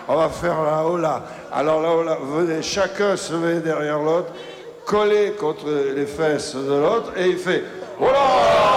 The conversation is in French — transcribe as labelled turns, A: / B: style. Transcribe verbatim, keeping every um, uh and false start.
A: On va faire la hola. Alors la hola, venez, chacun se met derrière l'autre, collé contre les fesses de l'autre, et il fait hola.